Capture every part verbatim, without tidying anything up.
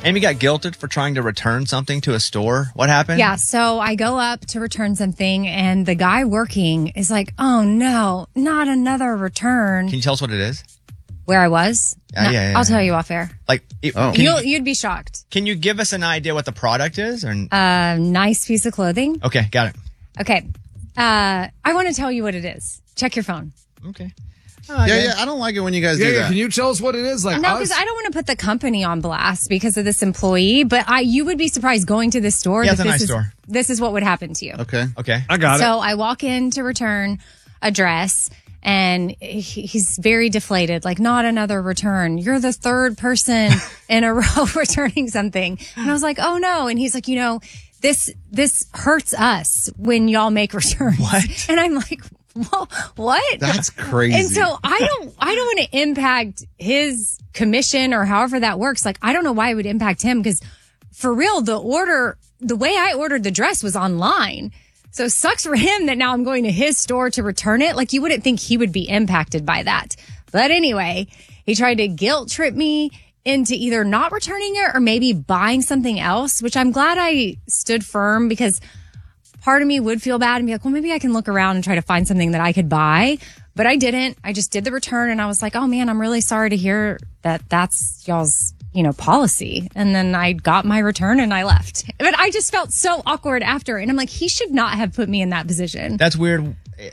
Amy got guilted for trying to return something to a store. What happened? Yeah, so I go up to return something, and the guy working is like, oh, no, not another return. Can you tell us what it is? Where I was? Yeah, No, yeah, yeah, I'll tell yeah. you off air. Like, it, Oh. can, You'll, you, you'd be shocked. can you give us an idea what the product is? Or A nice piece of clothing. okay, got it. Okay. Uh, I want to tell you what it is. Check your phone. Okay. Yeah, yeah. I don't like it when you guys Yeah, do yeah. that. Can you tell us what it is? Like No, us? because I don't want to put the company on blast because of this employee, but I you would be surprised going to this store. Yeah, that it's a this nice is, store. This is what would happen to you. Okay. Okay. I got it. So I walk in to return a dress, and he- he's very deflated, like, not another return. You're the third person in a row returning something. And I was like, oh no. And he's like, you know, this, this hurts us when y'all make returns. What? And I'm like, whoa, what? That's crazy. And so I don't, I don't want to impact his commission or however that works. Like, I don't know why it would impact him because for real, the order, the way I ordered the dress was online. So it sucks for him that now I'm going to his store to return it. Like, you wouldn't think he would be impacted by that. But anyway, he tried to guilt trip me into either not returning it or maybe buying something else, which I'm glad I stood firm because part of me would feel bad and be like, well, maybe I can look around and try to find something that I could buy. But I didn't. I just did the return and I was like, oh man, I'm really sorry to hear that that's y'all's, you know, policy. And then I got my return and I left. But I just felt so awkward after. And I'm like, he should not have put me in that position. That's weird.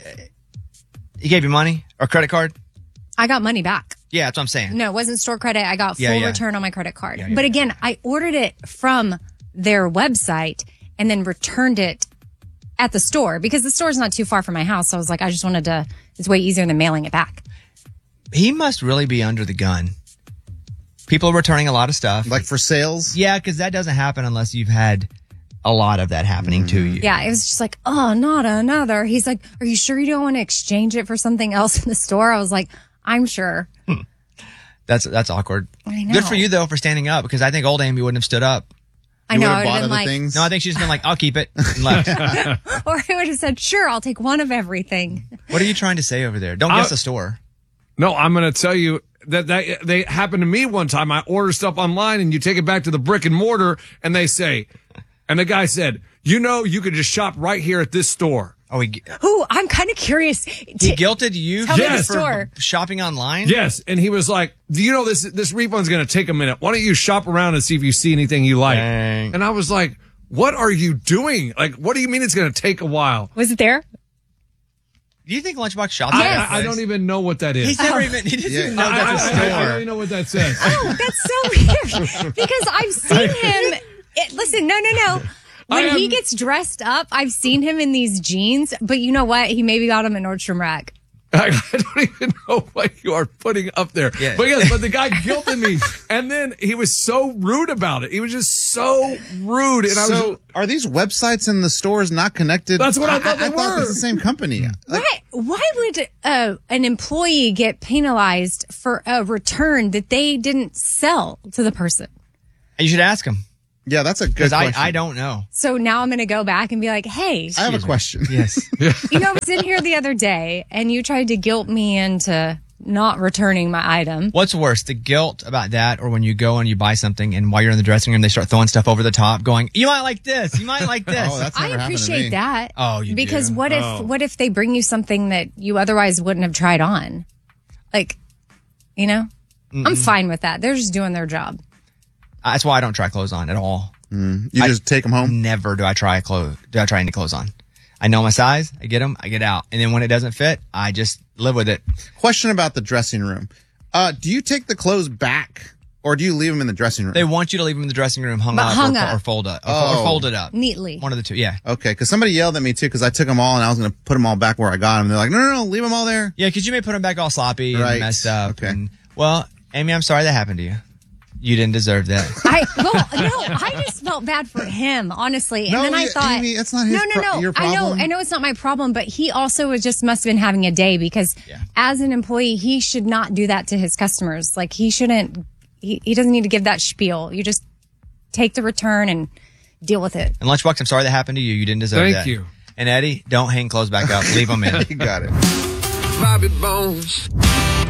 He gave you money or credit card? I got money back. Yeah, that's what I'm saying. No, it wasn't store credit. I got full Yeah, yeah. return on my credit card. Yeah, yeah, but yeah. again, I ordered it from their website and then returned it at the store because the store's not too far from my house. So I was like, I just wanted to, it's way easier than mailing it back. He must really be under the gun. People are returning a lot of stuff. Like for sales? Yeah, because that doesn't happen unless you've had a lot of that happening Mm-hmm. to you. Yeah, it was just like, oh, not another. He's like, are you sure you don't want to exchange it for something else in the store? I was like, I'm sure. That's that's awkward. I know. Good for you, though, for standing up, because I think old Amy wouldn't have stood up. I You know. would I have would bought have been other like, things? No, I think she's been like, I'll keep it, and left. or I would have said, sure, I'll take one of everything. What are you trying to say over there? Don't I'll- guess the store. No, I'm going to tell you that, that they happened to me one time. I order stuff online and you take it back to the brick and mortar and they say, and the guy said, you know, you could just shop right here at this store. Oh, he, Ooh, I'm kind of curious. he T- guilted you Tell me the for store. shopping online? Yes. And he was like, do you know this, this refund's going to take a minute. Why don't you shop around and see if you see anything you like? Dang. And I was like, what are you doing? Like, what do you mean it's going to take a while? Was it there? Do you think Lunchbox shops I, at that I, I place? don't even know what that is. He's never even, he doesn't Yeah. even know I, I, that's a I- I don't store. even know what that says. Oh, that's so weird. Because I've seen him. It, listen, no, no, no. When I he am- gets dressed up, I've seen him in these jeans. But you know what? He maybe got them at Nordstrom Rack. I, I don't even know what you are putting up there. Yeah. But yes, but the guy guilted me. And then he was so rude about it. He was just so rude. And I was So are these websites in the stores not connected? That's what I thought they I thought were. it's the same company. Like, Why? Why would uh, an employee get penalized for a return that they didn't sell to the person? You should ask him, yeah, that's a good because I, question. I don't know. So now I'm going to go back and be like, hey, I have a question. Yes. you know, I was in here the other day and you tried to guilt me into not returning my item. What's worse, the guilt about that, or when you go and you buy something and while you're in the dressing room, they start throwing stuff over the top, going, you might like this, you might like this. Oh, that's I never happened to appreciate me. that. Oh, you because do? what if Oh. what if they bring you something that you otherwise wouldn't have tried on? Like, you know, I'm fine with that. They're just doing their job. That's why I don't try clothes on at all. You just take them home? Never do I try clothes. Do I try any clothes on? I know my size. I get them. I get out. And then when it doesn't fit, I just live with it. Question about the dressing room. Uh, do you take the clothes back or do you leave them in the dressing room? They want you to leave them in the dressing room hung But up, hung or, up. or fold up or, Oh. or folded up. Neatly. One of the two. Yeah. Okay, because somebody yelled at me too because I took them all and I was going to put them all back where I got them. They're like, no, no, no, leave them all there. Yeah, because you may put them back all sloppy Right. and messed up. Okay. And, well, Amy, I'm sorry that happened to you. You didn't deserve that. I well, no, I just felt bad for him, honestly. And No, then I you- thought, Amy, it's not his no, no, pro- no. your I know, problem. I know, it's not my problem, but he also was just must have been having a day because Yeah. as an employee, he should not do that to his customers. Like he shouldn't. He, he doesn't need to give that spiel. You just take the return and deal with it. And Lunchbox, I'm sorry that happened to you. You didn't deserve Thank that. you. And Eddie, don't hang clothes back up. Leave them in. You got it. Bobby Bones.